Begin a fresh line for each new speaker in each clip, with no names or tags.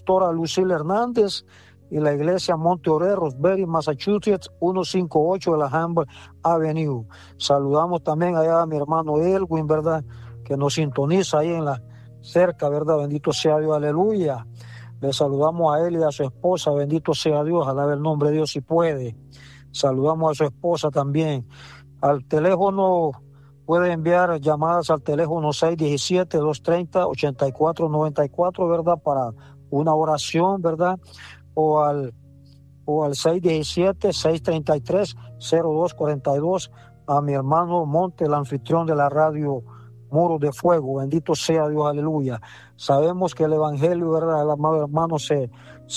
pastora Lucille Hernández y la iglesia Monte Oré, Roxbury, Massachusetts, 158 de la Humber Avenue. Saludamos también allá a mi hermano Elwin, ¿verdad? Que nos sintoniza ahí en la cerca, ¿verdad? Bendito sea Dios, aleluya. Le saludamos a él y a su esposa, bendito sea Dios, alabe el nombre de Dios si puede. Saludamos a su esposa también. Al teléfono, puede enviar llamadas al teléfono 617-230-8494, ¿verdad? Para una oración, ¿verdad? O al 617-633-0242 a mi hermano Monte, el anfitrión de la radio Muros de Fuego. Bendito sea Dios, aleluya. Sabemos que el evangelio, ¿verdad? El amado hermano se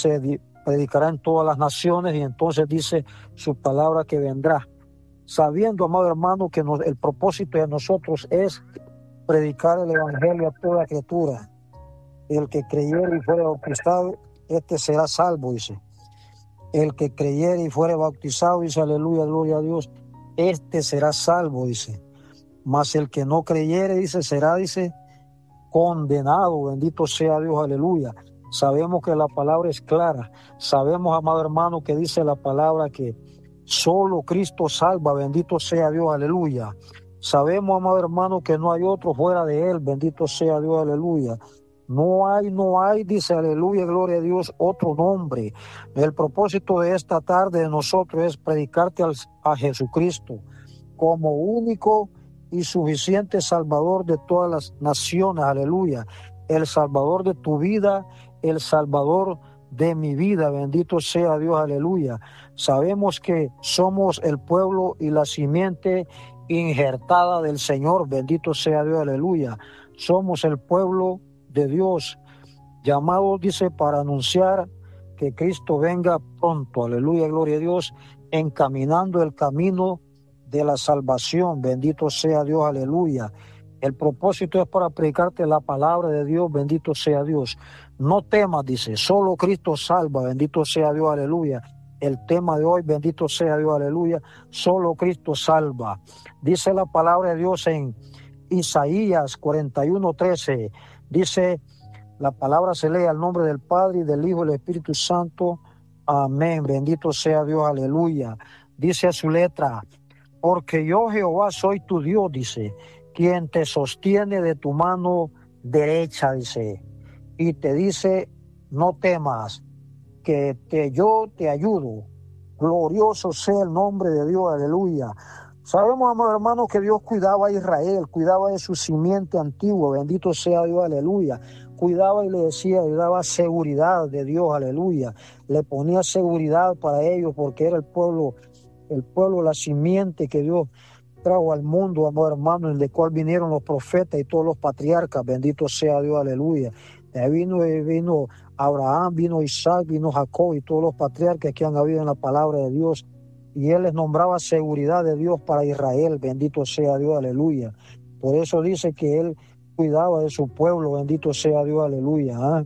predicará en todas las naciones y entonces dice su palabra que vendrá. Sabiendo, amado hermano, que el propósito de nosotros es predicar el evangelio a toda criatura. El que creyere y fuere bautizado, este será salvo, dice. El que creyere y fuere bautizado, dice, aleluya, gloria a Dios, este será salvo, dice. Mas el que no creyere, dice, será, dice, condenado. Bendito sea Dios, aleluya. Sabemos que la palabra es clara. Sabemos, amado hermano, que dice la palabra que solo Cristo salva. Bendito sea Dios, aleluya. Sabemos, amado hermano, que no hay otro fuera de él. Bendito sea Dios, aleluya. No hay, dice, aleluya, gloria a Dios, otro nombre. El propósito de esta tarde de nosotros es predicarte a Jesucristo como único y suficiente Salvador de todas las naciones, aleluya. El Salvador de tu vida, el Salvador de mi vida, bendito sea Dios, aleluya. Sabemos que somos el pueblo y la simiente injertada del Señor, bendito sea Dios, aleluya. Somos el pueblo de Dios, llamados, dice, para anunciar que Cristo venga pronto, aleluya, gloria a Dios, encaminando el camino de la salvación, bendito sea Dios, aleluya. El propósito es para predicarte la palabra de Dios, bendito sea Dios. No temas, dice, solo Cristo salva, bendito sea Dios, aleluya. El tema de hoy, bendito sea Dios, aleluya, solo Cristo salva. Dice la palabra de Dios en Isaías 41:13, dice, la palabra se lee al nombre del Padre y del Hijo y del Espíritu Santo, amén, bendito sea Dios, aleluya. Dice a su letra, porque yo Jehová soy tu Dios, dice, quien te sostiene de tu mano derecha, dice, y te dice, no temas, que yo te ayudo. Glorioso sea el nombre de Dios, aleluya. Sabemos, amados hermanos, que Dios cuidaba a Israel, cuidaba de su simiente antigua, bendito sea Dios, aleluya. Cuidaba y le decía, le daba seguridad de Dios, aleluya. Le ponía seguridad para ellos porque era el pueblo, la simiente que Dios trajo al mundo, amado hermano, en el cual vinieron los profetas y todos los patriarcas, bendito sea Dios, aleluya. Vino Abraham, vino Isaac, vino Jacob y todos los patriarcas que han habido en la palabra de Dios. Y él les nombraba seguridad de Dios para Israel, bendito sea Dios, aleluya. Por eso dice que él cuidaba de su pueblo, bendito sea Dios, aleluya.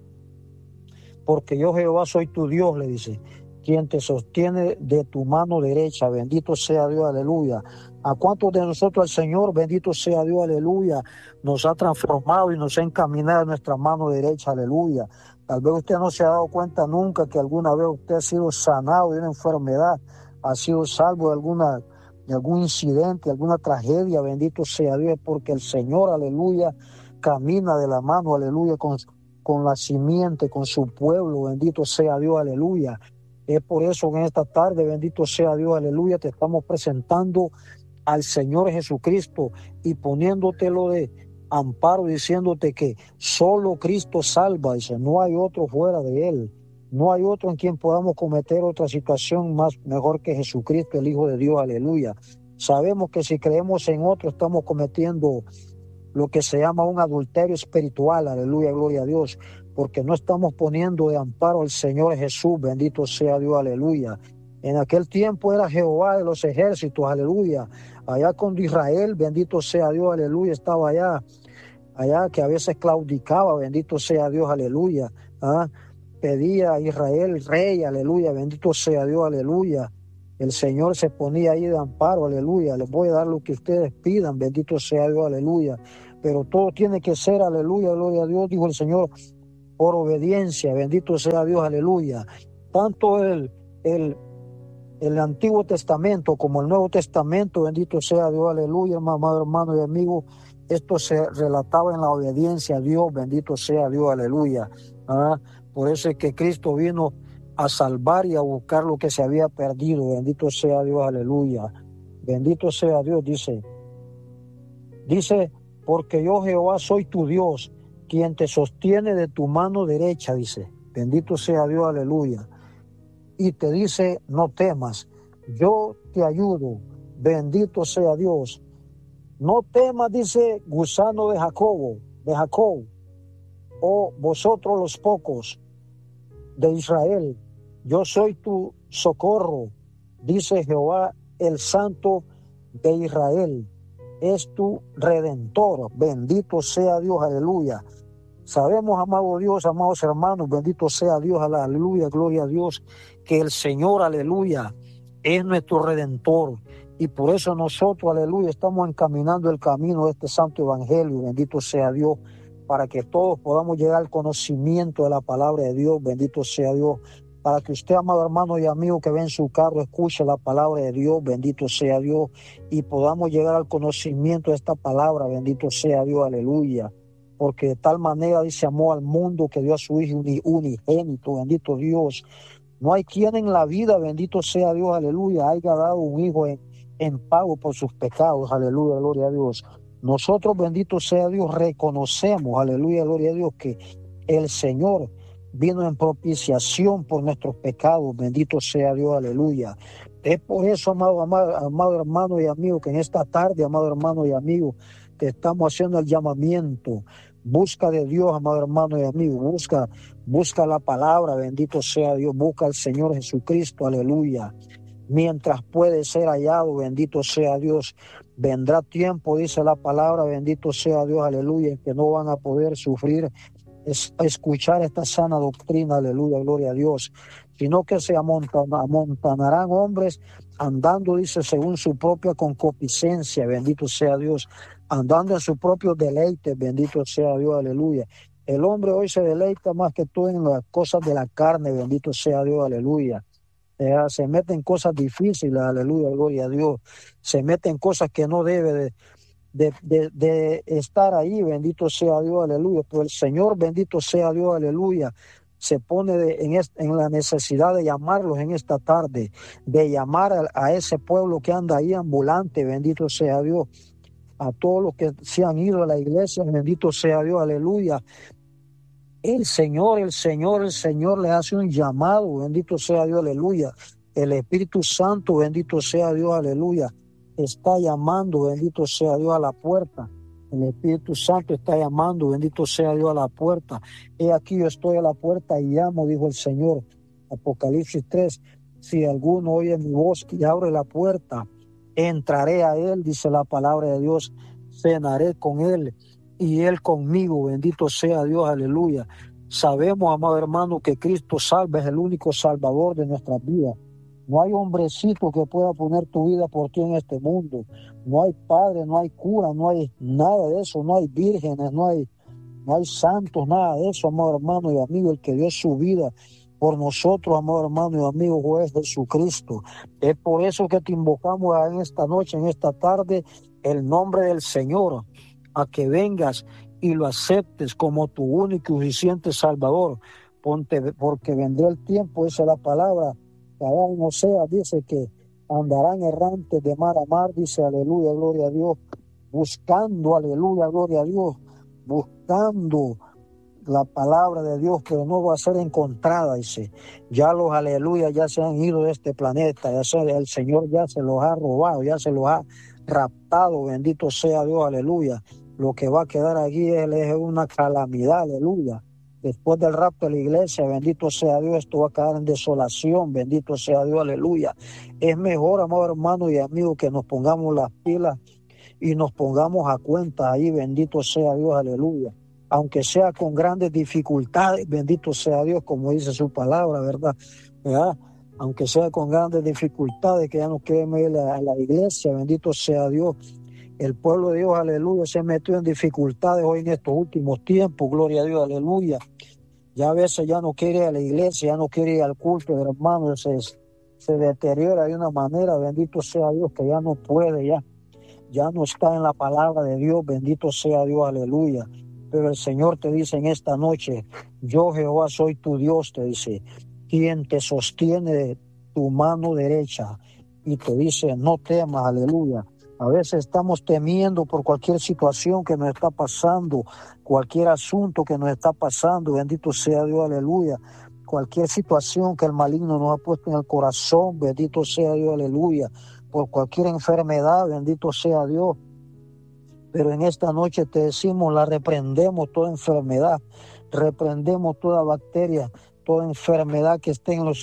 Porque yo Jehová soy tu Dios, le dice, quien te sostiene de tu mano derecha, bendito sea Dios, aleluya. ¿A cuántos de nosotros el Señor, bendito sea Dios, aleluya, nos ha transformado y nos ha encaminado a nuestra mano derecha, aleluya? Tal vez usted no se ha dado cuenta nunca que alguna vez usted ha sido sanado de una enfermedad, ha sido salvo de algún incidente, alguna tragedia, bendito sea Dios, porque el Señor, aleluya, camina de la mano, aleluya, con la simiente, con su pueblo, bendito sea Dios, aleluya. Es por eso que en esta tarde, bendito sea Dios, aleluya, te estamos presentando al Señor Jesucristo y poniéndotelo de amparo, diciéndote que solo Cristo salva, dice, no hay otro fuera de Él, no hay otro en quien podamos cometer otra situación mejor que Jesucristo, el Hijo de Dios, aleluya. Sabemos que si creemos en otro estamos cometiendo lo que se llama un adulterio espiritual, aleluya, gloria a Dios, porque no estamos poniendo de amparo al Señor Jesús, bendito sea Dios, aleluya. En aquel tiempo era Jehová de los ejércitos, aleluya. Allá con Israel, bendito sea Dios, aleluya, estaba allá que a veces claudicaba, bendito sea Dios, aleluya. Pedía a Israel rey, aleluya, bendito sea Dios, aleluya. El Señor se ponía ahí de amparo, aleluya. Les voy a dar lo que ustedes pidan, bendito sea Dios, aleluya. Pero todo tiene que ser, aleluya, gloria a Dios, dijo el Señor, por obediencia, bendito sea Dios, aleluya. Tanto el Antiguo Testamento como el Nuevo Testamento, bendito sea Dios, aleluya, amado hermano y amigo, esto se relataba en la obediencia a Dios, bendito sea Dios, aleluya. Por eso es que Cristo vino a salvar y a buscar lo que se había perdido, bendito sea Dios, aleluya. Bendito sea Dios, dice, porque yo Jehová soy tu Dios, quien te sostiene de tu mano derecha, dice, bendito sea Dios, aleluya. Y te dice, no temas, yo te ayudo, bendito sea Dios. No temas, dice, gusano de Jacob, o vosotros los pocos de Israel, yo soy tu socorro, dice Jehová, el Santo de Israel, es tu redentor, bendito sea Dios, aleluya. Sabemos, amado Dios, amados hermanos, bendito sea Dios, aleluya, gloria a Dios, que el Señor, aleluya, es nuestro redentor. Y por eso nosotros, aleluya, estamos encaminando el camino de este santo evangelio, bendito sea Dios, para que todos podamos llegar al conocimiento de la palabra de Dios, bendito sea Dios, para que usted, amado hermano y amigo que ve en su carro, escuche la palabra de Dios, bendito sea Dios, y podamos llegar al conocimiento de esta palabra, bendito sea Dios, aleluya. Porque de tal manera dice amó al mundo que dio a su Hijo unigénito, bendito Dios. No hay quien en la vida, bendito sea Dios, aleluya, haya dado un hijo en pago por sus pecados, aleluya, gloria a Dios. Nosotros, bendito sea Dios, reconocemos, aleluya, gloria a Dios, que el Señor vino en propiciación por nuestros pecados, bendito sea Dios, aleluya. Es por eso, amado hermano y amigo, que en esta tarde, amado hermano y amigo, te estamos haciendo el llamamiento. Busca de Dios, amado hermano y amigo, busca la palabra, bendito sea Dios, busca al Señor Jesucristo, aleluya. Mientras puede ser hallado, bendito sea Dios. Vendrá tiempo, dice la palabra, bendito sea Dios, aleluya, en que no van a poder sufrir, escuchar esta sana doctrina, aleluya, gloria a Dios, sino que se amontonarán hombres andando, dice, según su propia concupiscencia, bendito sea Dios, andando en su propio deleite, bendito sea Dios, aleluya. El hombre hoy se deleita más que todo en las cosas de la carne, bendito sea Dios, aleluya. Se mete en cosas difíciles, aleluya, gloria a Dios. Se mete en cosas que no debe de estar ahí, bendito sea Dios, aleluya. Pero el Señor, bendito sea Dios, aleluya, se pone en la necesidad de llamarlos en esta tarde, de llamar a ese pueblo que anda ahí ambulante, bendito sea Dios, a todos los que se han ido a la iglesia, bendito sea Dios, aleluya. El Señor le hace un llamado, bendito sea Dios, aleluya. El Espíritu Santo, bendito sea Dios, aleluya, está llamando, bendito sea Dios, a la puerta. El Espíritu Santo está llamando, bendito sea Dios, a la puerta. He aquí yo estoy a la puerta y llamo, dijo el Señor. Apocalipsis 3, si alguno oye mi voz y abre la puerta, entraré a él, dice la palabra de Dios, cenaré con él y él conmigo, bendito sea Dios, aleluya. Sabemos, amado hermano, que Cristo salva, es el único salvador de nuestras vidas. No hay hombrecito que pueda poner tu vida por ti en este mundo. No hay padre, no hay cura, no hay nada de eso, no hay vírgenes, no hay santos, nada de eso, amado hermano y amigo. El que dio su vida por nosotros, amado hermano y amigo, es Jesucristo. Es por eso que te invocamos en esta noche, en esta tarde, el nombre del Señor, a que vengas y lo aceptes como tu único y suficiente Salvador, porque vendrá el tiempo, esa es la palabra, que allá en Oseas dice que andarán errantes de mar a mar, dice, aleluya, gloria a Dios, buscando, aleluya, gloria a Dios, buscando la palabra de Dios, pero no va a ser encontrada, dice. Ya los aleluya ya se han ido de este planeta, el Señor ya se los ha robado, ya se los ha raptado, bendito sea Dios, aleluya. Lo que va a quedar aquí es una calamidad, aleluya. Después del rapto de la iglesia, bendito sea Dios, esto va a quedar en desolación, bendito sea Dios, aleluya. Es mejor, amado hermano y amigo, que nos pongamos las pilas y nos pongamos a cuenta ahí, bendito sea Dios, aleluya. Aunque sea con grandes dificultades, bendito sea Dios, como dice su palabra, ¿verdad? Aunque sea con grandes dificultades, que ya no queremos ir a la iglesia, bendito sea Dios. El pueblo de Dios, aleluya, se metió en dificultades hoy en estos últimos tiempos, gloria a Dios, aleluya. Ya a veces ya no quiere ir a la iglesia, ya no quiere ir al culto, hermano, se deteriora de una manera, bendito sea Dios, que ya no puede, ya no está en la palabra de Dios, bendito sea Dios, aleluya. Pero el Señor te dice en esta noche, yo Jehová soy tu Dios, te dice, quien te sostiene de tu mano derecha y te dice, no temas, aleluya. A veces estamos temiendo por cualquier situación que nos está pasando, cualquier asunto que nos está pasando, bendito sea Dios, aleluya. Cualquier situación que el maligno nos ha puesto en el corazón, bendito sea Dios, aleluya. Por cualquier enfermedad, bendito sea Dios. Pero en esta noche te decimos, la reprendemos toda enfermedad, reprendemos toda bacteria, toda enfermedad que esté en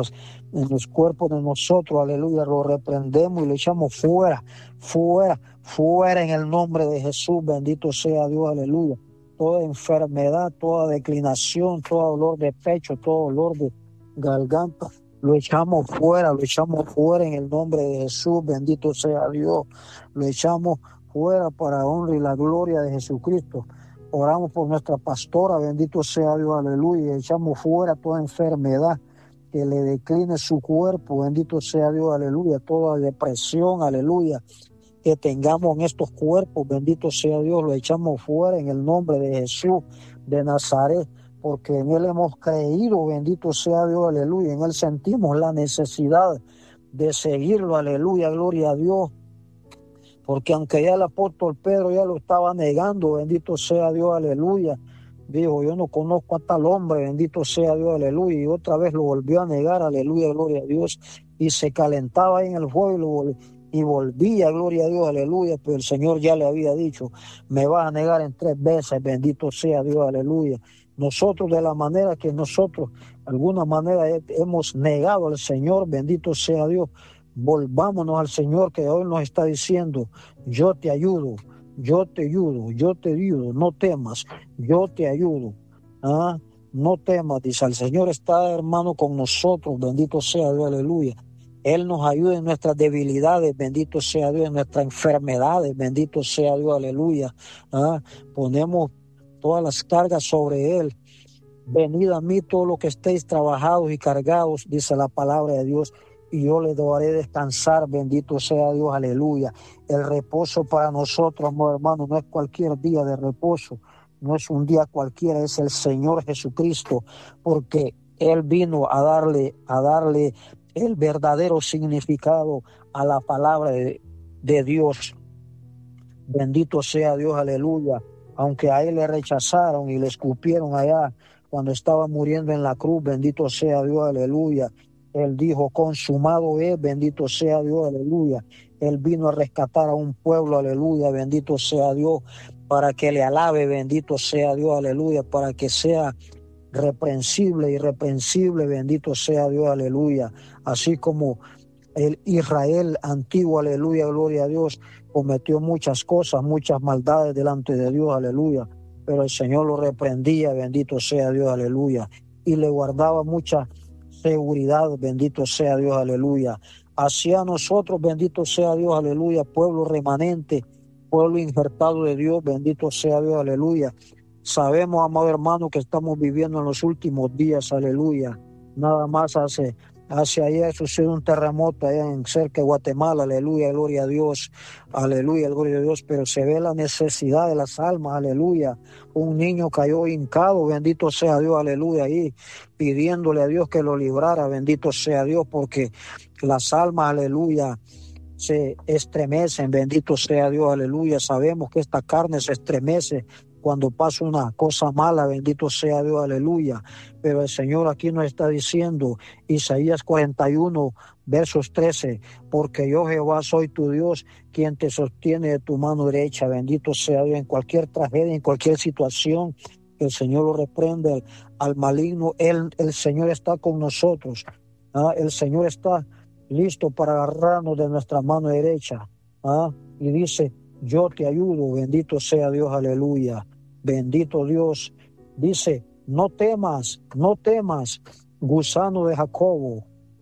los cuerpos de nosotros, aleluya, lo reprendemos y lo echamos fuera, fuera, fuera en el nombre de Jesús, bendito sea Dios, aleluya. Toda enfermedad, toda declinación, todo dolor de pecho, todo dolor de garganta, lo echamos fuera en el nombre de Jesús, bendito sea Dios, lo echamos fuera para honra y la gloria de Jesucristo. Oramos por nuestra pastora, bendito sea Dios, aleluya, y echamos fuera toda enfermedad que le decline su cuerpo, bendito sea Dios, aleluya, toda depresión, aleluya, que tengamos en estos cuerpos, bendito sea Dios, lo echamos fuera en el nombre de Jesús de Nazaret, porque en Él hemos creído, bendito sea Dios, aleluya, en Él sentimos la necesidad de seguirlo, aleluya, gloria a Dios, porque aunque ya el apóstol Pedro ya lo estaba negando, bendito sea Dios, aleluya, dijo, yo no conozco a tal hombre, bendito sea Dios, aleluya, y otra vez lo volvió a negar, aleluya, gloria a Dios, y se calentaba ahí en el fuego y volvía, gloria a Dios, aleluya, pero el Señor ya le había dicho, me vas a negar en 3 veces, bendito sea Dios, aleluya. Nosotros de la manera que nosotros, de alguna manera hemos negado al Señor, bendito sea Dios, volvámonos al Señor que hoy nos está diciendo, yo te ayudo, yo te ayudo, yo te ayudo, no temas, yo te ayudo. ¿Ah? No temas, dice, el Señor está, hermano, con nosotros, bendito sea Dios, aleluya. Él nos ayuda en nuestras debilidades, bendito sea Dios, en nuestras enfermedades, bendito sea Dios, aleluya. ¿Ah? Ponemos todas las cargas sobre Él. Venid a mí todos los que estéis trabajados y cargados, dice la palabra de Dios, y yo les daré descansar, bendito sea Dios, aleluya. El reposo para nosotros, hermano, no es cualquier día de reposo, no es un día cualquiera, es el Señor Jesucristo, porque Él vino a darle el verdadero significado a la palabra de Dios. Bendito sea Dios, aleluya. Aunque a Él le rechazaron y le escupieron allá cuando estaba muriendo en la cruz, bendito sea Dios, aleluya. Él dijo, consumado es, bendito sea Dios, aleluya. Él vino a rescatar a un pueblo, aleluya, bendito sea Dios, para que le alabe, bendito sea Dios, aleluya, para que sea reprensible, irreprensible, bendito sea Dios, aleluya. Así como el Israel antiguo, aleluya, gloria a Dios, cometió muchas cosas, muchas maldades delante de Dios, aleluya, pero el Señor lo reprendía, bendito sea Dios, aleluya, y le guardaba mucha seguridad, bendito sea Dios, aleluya. Hacia nosotros, bendito sea Dios, aleluya, pueblo remanente, pueblo injertado de Dios, bendito sea Dios, aleluya. Sabemos, amado hermano, que estamos viviendo en los últimos días, aleluya. Nada más hacia ayer sucedió un terremoto allá cerca de Guatemala, aleluya, gloria a Dios, aleluya, gloria a Dios, pero se ve la necesidad de las almas, aleluya. Un niño cayó hincado, bendito sea Dios, aleluya, ahí pidiéndole a Dios que lo librara, bendito sea Dios, porque las almas, aleluya, se estremecen, bendito sea Dios, aleluya. Sabemos que esta carne se estremece cuando pasa una cosa mala, bendito sea Dios, aleluya. Pero el Señor aquí nos está diciendo, Isaías 41, versos 13, porque yo Jehová soy tu Dios, quien te sostiene de tu mano derecha, bendito sea Dios, en cualquier tragedia, en cualquier situación, el Señor lo reprende al maligno, el Señor está con nosotros, ¿ah? El Señor está listo para agarrarnos de nuestra mano derecha, ¿ah? Y dice, yo te ayudo, bendito sea Dios, aleluya. Bendito Dios, dice, no temas, gusano de Jacobo,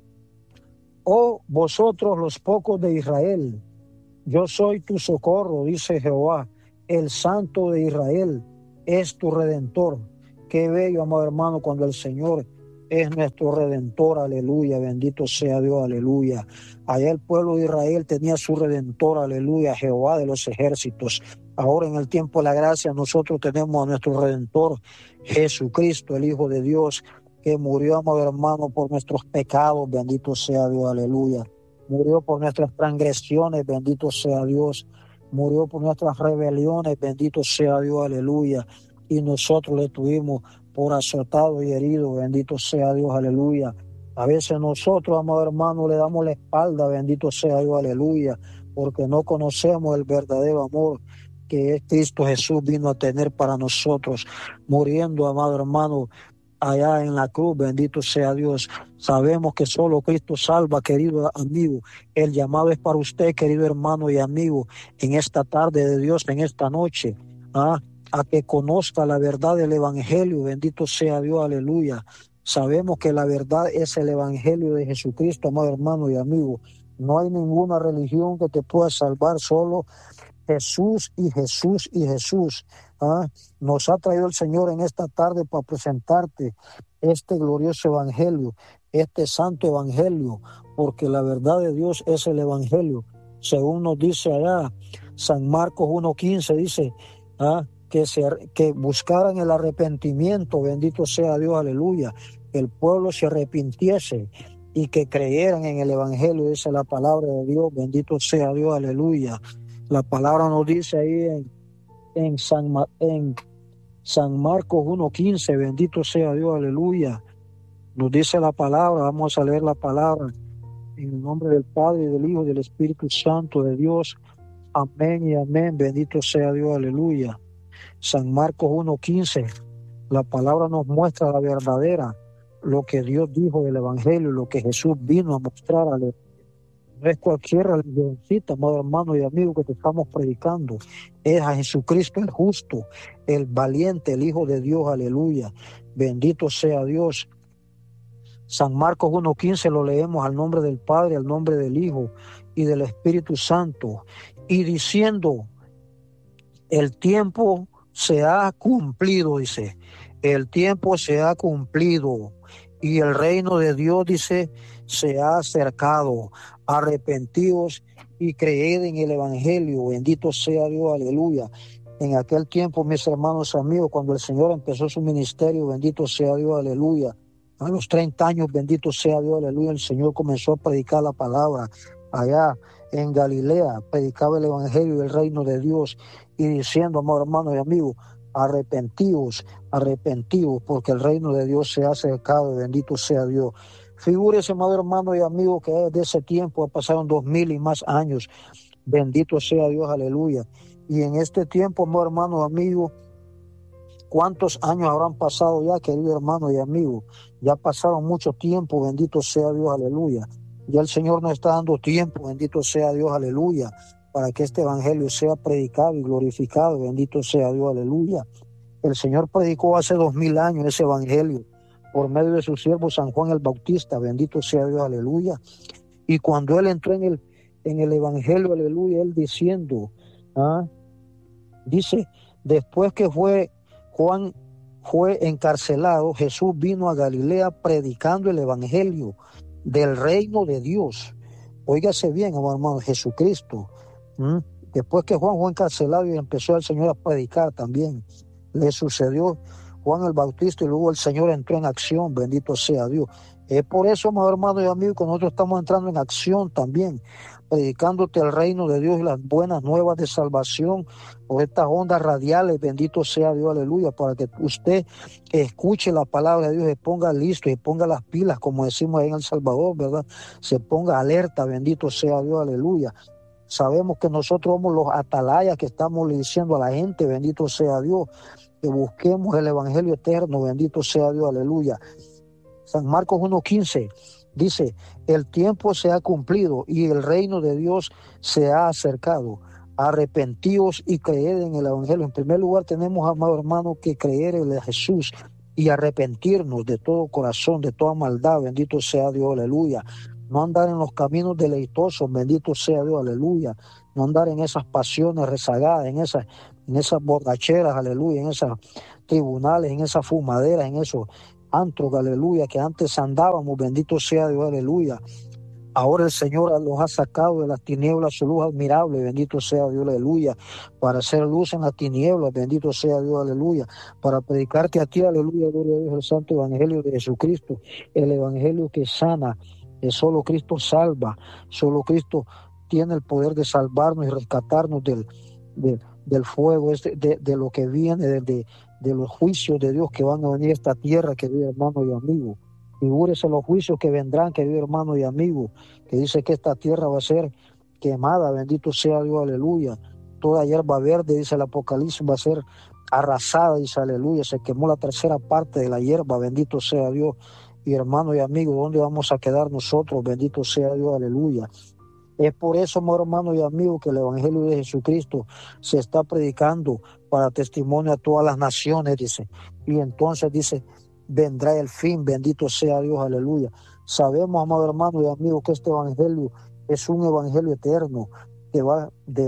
oh vosotros los pocos de Israel, yo soy tu socorro, dice Jehová, el Santo de Israel es tu Redentor, qué bello, amado hermano, cuando el Señor es nuestro Redentor, aleluya, bendito sea Dios, aleluya. Allá el pueblo de Israel tenía su Redentor, aleluya, Jehová de los ejércitos. Ahora en el tiempo de la gracia nosotros tenemos a nuestro Redentor, Jesucristo, el Hijo de Dios, que murió, amado hermano, por nuestros pecados, bendito sea Dios, aleluya. Murió por nuestras transgresiones, bendito sea Dios. Murió por nuestras rebeliones, bendito sea Dios, aleluya. Y nosotros le tuvimos por azotado y herido, bendito sea Dios, aleluya. A veces nosotros, amado hermano, le damos la espalda, bendito sea Dios, aleluya, porque no conocemos el verdadero amor que Cristo Jesús vino a tener para nosotros, muriendo, amado hermano, allá en la cruz, bendito sea Dios. Sabemos que solo Cristo salva, querido amigo. El llamado es para usted, querido hermano y amigo, en esta tarde de Dios, en esta noche, a que conozca la verdad del Evangelio, bendito sea Dios, aleluya. Sabemos que la verdad es el Evangelio de Jesucristo, amado hermano y amigo. No hay ninguna religión que te pueda salvar, solo Jesús y Jesús y Jesús. Nos ha traído el Señor en esta tarde para presentarte este glorioso evangelio, este santo evangelio, porque la verdad de Dios es el evangelio. Según nos dice allá San Marcos 1:15, dice que buscaran el arrepentimiento, bendito sea Dios, aleluya, que el pueblo se arrepintiese y que creyeran en el evangelio, dice la palabra de Dios, bendito sea Dios, aleluya. La palabra nos dice ahí en San Marcos 1:15, bendito sea Dios, aleluya. Nos dice la palabra, vamos a leer la palabra en el nombre del Padre, del Hijo y del Espíritu Santo de Dios. Amén y amén, bendito sea Dios, aleluya. San Marcos 1:15, la palabra nos muestra la verdadera, lo que Dios dijo del Evangelio, lo que Jesús vino a mostrar, aleluya. No es cualquier religioncita, amado hermano y amigo, que te estamos predicando. Es a Jesucristo el justo, el valiente, el Hijo de Dios, aleluya. Bendito sea Dios. San Marcos 1:15 lo leemos al nombre del Padre, al nombre del Hijo y del Espíritu Santo. Y diciendo, el tiempo se ha cumplido, dice. El tiempo se ha cumplido. Y el reino de Dios, dice, se ha acercado. Arrepentidos y creed en el Evangelio. Bendito sea Dios, aleluya. En aquel tiempo, mis hermanos amigos, cuando el Señor empezó su ministerio, bendito sea Dios, aleluya. A los 30 años, bendito sea Dios, aleluya, el Señor comenzó a predicar la palabra. Allá en Galilea predicaba el Evangelio del reino de Dios y diciendo, amado hermano y amigo, arrepentidos, porque el reino de Dios se ha acercado, bendito sea Dios. Figúrese, amado hermano y amigo, que desde ese tiempo pasaron 2000 y más años, bendito sea Dios, aleluya. Y en este tiempo, amado hermano y amigo, ¿cuántos años habrán pasado ya, querido hermano y amigo? Ya pasaron mucho tiempo, bendito sea Dios, aleluya. Ya el Señor nos está dando tiempo, bendito sea Dios, aleluya, para que este evangelio sea predicado y glorificado, bendito sea Dios, aleluya. El Señor predicó hace 2000 años ese evangelio por medio de su siervo San Juan el Bautista, bendito sea Dios, aleluya. Y cuando él entró en el evangelio, aleluya, él diciendo, dice, después que Juan fue encarcelado, Jesús vino a Galilea predicando el evangelio del reino de Dios. Óigase bien, hermano, Jesucristo. Después que Juan fue encarcelado y empezó el Señor a predicar también, le sucedió Juan el Bautista y luego el Señor entró en acción, bendito sea Dios. Es por eso, hermano y amigo, que nosotros estamos entrando en acción también, predicándote el reino de Dios y las buenas nuevas de salvación por estas ondas radiales, bendito sea Dios, aleluya, para que usted escuche la palabra de Dios, se ponga listo y ponga las pilas, como decimos ahí en El Salvador, ¿verdad? Se ponga alerta, bendito sea Dios, aleluya. Sabemos que nosotros somos los atalayas que estamos diciendo a la gente, bendito sea Dios, que busquemos el evangelio eterno, bendito sea Dios, aleluya. San Marcos 1:15 dice, el tiempo se ha cumplido y el reino de Dios se ha acercado. Arrepentíos y creed en el evangelio. En primer lugar tenemos, amado hermano, que creer en Jesús y arrepentirnos de todo corazón, de toda maldad, bendito sea Dios, aleluya. No andar en los caminos deleitosos, bendito sea Dios, aleluya. No andar en esas pasiones rezagadas, en esas en esas borracheras, aleluya, en esos tribunales, en esas fumaderas, en esos antros, aleluya, que antes andábamos, bendito sea Dios, aleluya. Ahora el Señor los ha sacado de las tinieblas su luz admirable, bendito sea Dios, aleluya, para hacer luz en las tinieblas, bendito sea Dios, aleluya, para predicarte a ti, aleluya, gloria a Dios, el santo evangelio de Jesucristo, el evangelio que sana, que solo Cristo salva, solo Cristo tiene el poder de salvarnos y rescatarnos del fuego, de lo que viene, de los juicios de Dios que van a venir a esta tierra, querido hermano y amigo. Figúrese los juicios que vendrán, querido hermano y amigo, que dice que esta tierra va a ser quemada, bendito sea Dios, aleluya. Toda hierba verde, dice el Apocalipsis, va a ser arrasada, dice aleluya. Se quemó la tercera parte de la hierba, bendito sea Dios. Y hermano y amigo, ¿dónde vamos a quedar nosotros? Bendito sea Dios, aleluya. Es por eso, hermano y amigo, que el evangelio de Jesucristo se está predicando para testimonio a todas las naciones, dice. Y entonces dice, vendrá el fin, bendito sea Dios, aleluya. Sabemos, amado hermano y amigo, que este evangelio es un evangelio eterno que va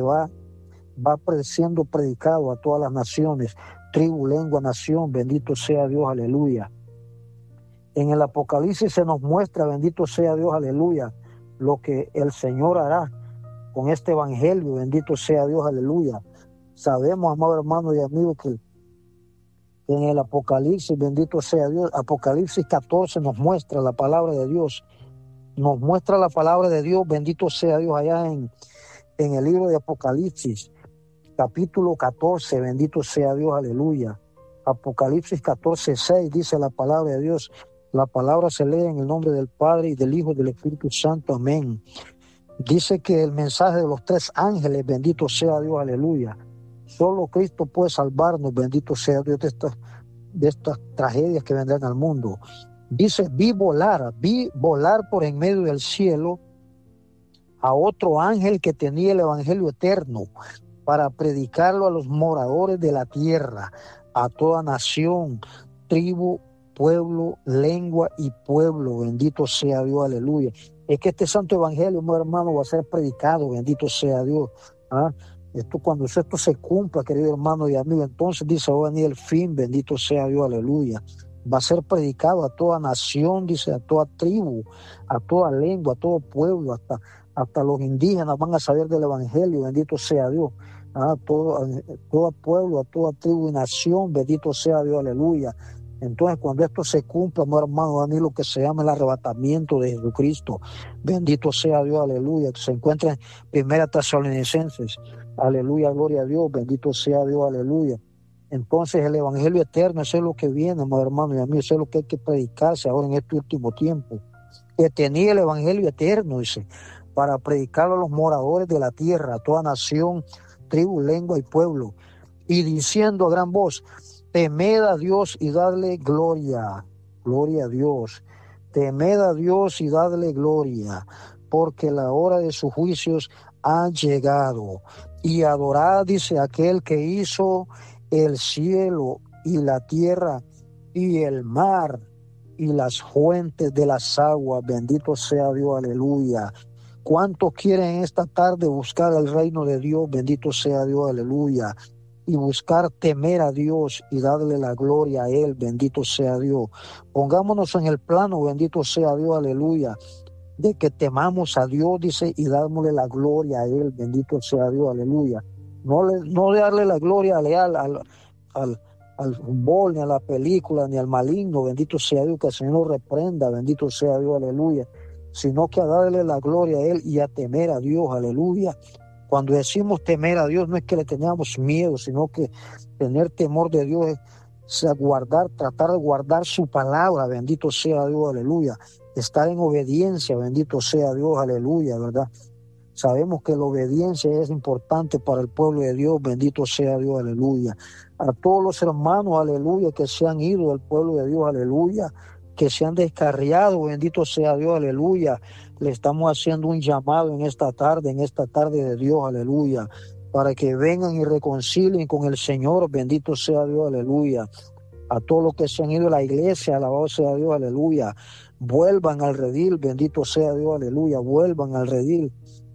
siendo predicado a todas las naciones, tribu, lengua, nación, bendito sea Dios, aleluya. En el Apocalipsis se nos muestra, bendito sea Dios, aleluya, lo que el Señor hará con este evangelio, bendito sea Dios, aleluya. Sabemos, amado hermano y amigo, que en el Apocalipsis, bendito sea Dios, Apocalipsis 14 nos muestra la palabra de Dios, nos muestra la palabra de Dios, bendito sea Dios, allá en el libro de Apocalipsis, capítulo 14, bendito sea Dios, aleluya. Apocalipsis 14, 6 dice la palabra de Dios. La palabra se lee en el nombre del Padre y del Hijo y del Espíritu Santo, amén. Dice que el mensaje de los tres ángeles, bendito sea Dios, aleluya. Solo Cristo puede salvarnos, bendito sea Dios, de estas tragedias que vendrán al mundo. Dice, vi volar por en medio del cielo a otro ángel que tenía el evangelio eterno para predicarlo a los moradores de la tierra, a toda nación, tribu, pueblo, lengua y pueblo, bendito sea Dios, aleluya. Es que este santo evangelio, mi hermano, va a ser predicado, bendito sea Dios. Cuando esto se cumpla, querido hermano y amigo, entonces dice, va a venir el fin, bendito sea Dios, aleluya. Va a ser predicado a toda nación, dice, a toda tribu, a toda lengua, a todo pueblo, hasta los indígenas van a saber del evangelio, bendito sea Dios. Todo pueblo, a toda tribu y nación, bendito sea Dios, aleluya. Entonces, cuando esto se cumpla, mi hermano, va a venir lo que se llama el arrebatamiento de Jesucristo. Bendito sea Dios, aleluya. Que se encuentra en Primera Tesalonicenses. Aleluya, gloria a Dios, bendito sea Dios, aleluya. Entonces, el evangelio eterno, eso es lo que viene, mi hermano y a mí, eso es lo que hay que predicarse ahora en este último tiempo. Que tenía el evangelio eterno, dice, para predicarlo a los moradores de la tierra, a toda nación, tribu, lengua y pueblo, y diciendo a gran voz, temed a Dios y dadle gloria, gloria a Dios, temed a Dios y dadle gloria, porque la hora de sus juicios ha llegado, y adorad, dice, aquel que hizo el cielo y la tierra y el mar y las fuentes de las aguas, bendito sea Dios, aleluya. ¿Cuántos quieren esta tarde buscar el reino de Dios? Bendito sea Dios, aleluya. Y buscar temer a Dios y darle la gloria a Él, bendito sea Dios. Pongámonos en el plano, bendito sea Dios, aleluya, de que temamos a Dios, dice, y dámosle la gloria a Él, bendito sea Dios, aleluya. No darle la gloria al fútbol, ni a la película, ni al maligno, bendito sea Dios, que el Señor nos reprenda, bendito sea Dios, aleluya, sino que a darle la gloria a Él y a temer a Dios, aleluya. Cuando decimos temer a Dios no es que le tengamos miedo, sino que tener temor de Dios es tratar de guardar su palabra, bendito sea Dios, aleluya. Estar en obediencia, bendito sea Dios, aleluya, ¿verdad? Sabemos que la obediencia es importante para el pueblo de Dios, bendito sea Dios, aleluya. A todos los hermanos, aleluya, que se han ido del pueblo de Dios, aleluya, que se han descarriado, bendito sea Dios, aleluya. Le estamos haciendo un llamado en esta tarde de Dios, aleluya, para que vengan y reconcilien con el Señor, bendito sea Dios, aleluya. A todos los que se han ido a la iglesia, alabado sea Dios, aleluya. Vuelvan al redil, bendito sea Dios, aleluya. Vuelvan al redil,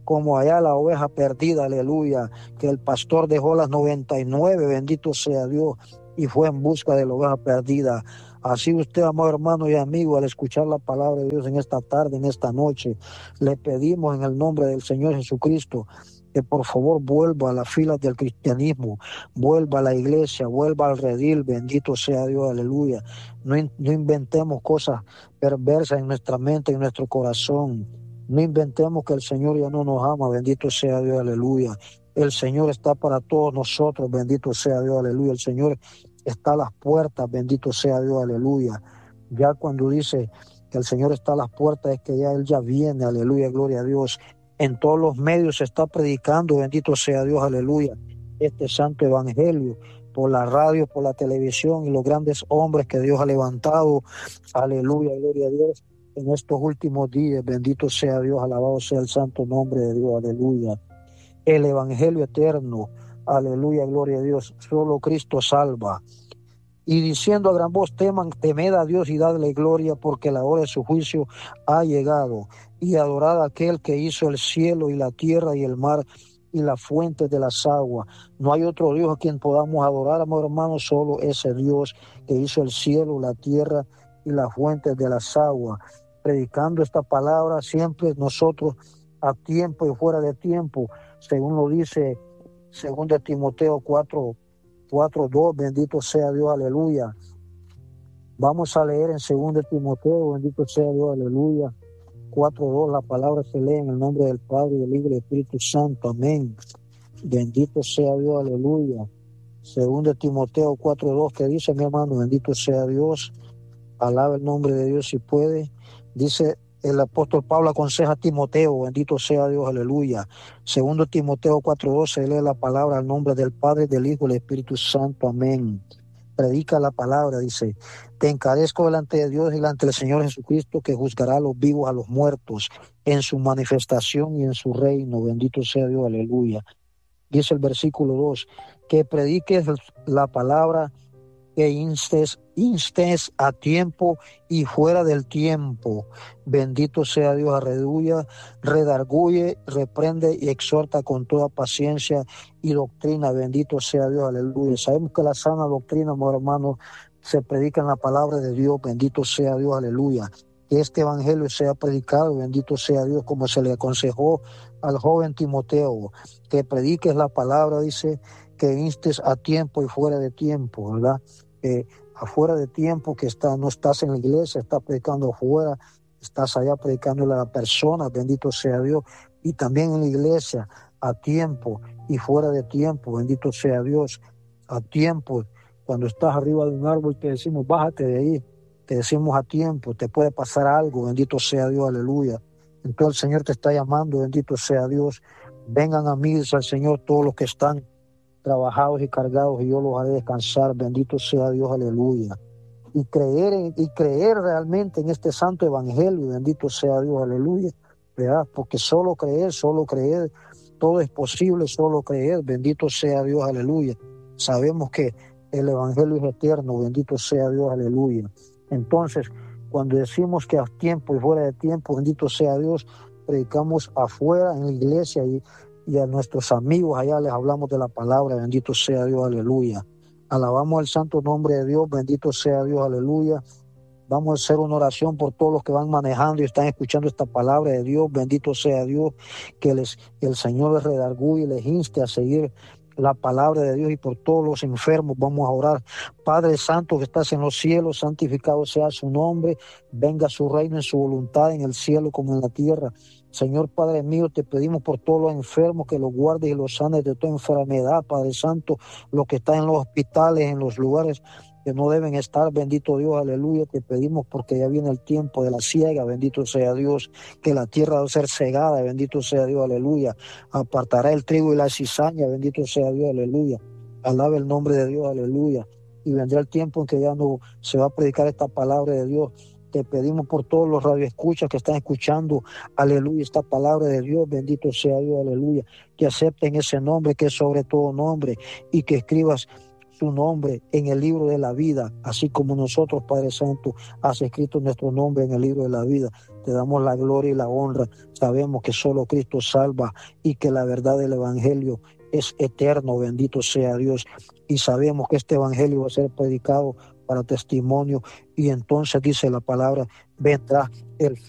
como allá la oveja perdida, aleluya, que el pastor dejó las 99, bendito sea Dios, y fue en busca de la oveja perdida. Así usted, amado hermano y amigo, al escuchar la palabra de Dios en esta tarde, en esta noche, le pedimos en el nombre del Señor Jesucristo que por favor vuelva a las filas del cristianismo, vuelva a la iglesia, vuelva al redil, bendito sea Dios, aleluya. No inventemos cosas perversas en nuestra mente, en nuestro corazón. No inventemos que el Señor ya no nos ama, bendito sea Dios, aleluya. El Señor está para todos nosotros, bendito sea Dios, aleluya. El Señor está a las puertas, bendito sea Dios, aleluya. Ya cuando dice que el Señor está a las puertas es que ya Él ya viene, aleluya, gloria a Dios. En todos los medios se está predicando, bendito sea Dios, aleluya, este santo evangelio, por la radio, por la televisión y los grandes hombres que Dios ha levantado, aleluya, gloria a Dios, en estos últimos días, bendito sea Dios, alabado sea el santo nombre de Dios, aleluya. El evangelio eterno, aleluya, gloria a Dios, solo Cristo salva. Y diciendo a gran voz, temed a Dios y dadle gloria, porque la hora de su juicio ha llegado. Y adorad a aquel que hizo el cielo y la tierra y el mar y las fuentes de las aguas. No hay otro Dios a quien podamos adorar, amor hermano, solo ese Dios que hizo el cielo, la tierra y las fuentes de las aguas. Predicando esta palabra siempre nosotros a tiempo y fuera de tiempo, según lo dice 2 Timoteo 4:2, bendito sea Dios, aleluya. Vamos a leer en 2 Timoteo, bendito sea Dios, aleluya. 4:2, la palabra se lee en el nombre del Padre, del Hijo y del Espíritu Santo, amén. Bendito sea Dios, aleluya. 2 Timoteo 4:2, que dice, mi hermano, bendito sea Dios, alaba el nombre de Dios si puede. Dice, el apóstol Pablo aconseja a Timoteo, bendito sea Dios, aleluya. 2 Timoteo 4:2 se lee la palabra al nombre del Padre, del Hijo y del Espíritu Santo, amén. Predica la palabra, dice, te encarezco delante de Dios y delante del Señor Jesucristo, que juzgará a los vivos, a los muertos, en su manifestación y en su reino, bendito sea Dios, aleluya. Dice el versículo 2, que prediques la palabra, que instes a tiempo y fuera del tiempo. Bendito sea Dios, aleluya. Redarguye, reprende y exhorta con toda paciencia y doctrina. Bendito sea Dios, aleluya. Sabemos que la sana doctrina, mi hermano, se predica en la palabra de Dios. Bendito sea Dios, aleluya. Que este evangelio sea predicado, bendito sea Dios, como se le aconsejó al joven Timoteo, que prediques la palabra, dice, que instes a tiempo y fuera de tiempo, ¿verdad? Afuera de tiempo, que no estás en la iglesia, estás predicando afuera, estás allá predicándole a la persona, bendito sea Dios, y también en la iglesia, a tiempo y fuera de tiempo, bendito sea Dios, a tiempo, cuando estás arriba de un árbol te decimos, bájate de ahí, te decimos a tiempo, te puede pasar algo, bendito sea Dios, aleluya. Entonces el Señor te está llamando, bendito sea Dios, vengan a mí, dice el Señor, todos los que están trabajados y cargados, y yo los haré descansar, bendito sea Dios, aleluya. Y creer realmente en este santo evangelio, bendito sea Dios, aleluya, ¿verdad? Porque solo creer, todo es posible, solo creer, bendito sea Dios, aleluya. Sabemos que el evangelio es eterno, bendito sea Dios, aleluya. Entonces, cuando decimos que a tiempo y fuera de tiempo, bendito sea Dios, predicamos afuera en la iglesia y a nuestros amigos allá les hablamos de la palabra, bendito sea Dios, aleluya. Alabamos el santo nombre de Dios, bendito sea Dios, aleluya. Vamos a hacer una oración por todos los que van manejando y están escuchando esta palabra de Dios, bendito sea Dios, que el Señor les redarguye y les inste a seguir la palabra de Dios, y por todos los enfermos vamos a orar. Padre Santo que estás en los cielos, santificado sea su nombre, venga su reino en su voluntad en el cielo como en la tierra. Señor Padre mío, te pedimos por todos los enfermos que los guardes y los sanes de toda enfermedad, Padre Santo, los que están en los hospitales, en los lugares que no deben estar, bendito Dios, aleluya, te pedimos porque ya viene el tiempo de la siega, bendito sea Dios, que la tierra va a ser cegada, bendito sea Dios, aleluya, apartará el trigo y la cizaña, bendito sea Dios, aleluya, alaba el nombre de Dios, aleluya, y vendrá el tiempo en que ya no se va a predicar esta palabra de Dios. Te pedimos por todos los radioescuchas que están escuchando, aleluya, esta palabra de Dios, bendito sea Dios, aleluya, que acepten ese nombre que es sobre todo nombre, y que escribas tu nombre en el libro de la vida, así como nosotros, Padre Santo, has escrito nuestro nombre en el libro de la vida. Te damos la gloria y la honra. Sabemos que solo Cristo salva y que la verdad del Evangelio es eterno, bendito sea Dios. Y sabemos que este Evangelio va a ser predicado para testimonio, y entonces dice la palabra, vendrá el